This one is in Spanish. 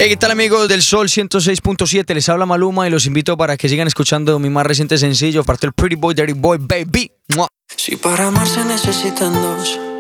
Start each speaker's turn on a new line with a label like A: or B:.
A: Hey, ¿qué tal, amigos del Sol 106.7? Les habla Maluma y los invito para que sigan escuchando mi más reciente sencillo, parte el Pretty Boy, Dirty Boy, Baby. ¡Mua!
B: Si para amar se necesitan dos,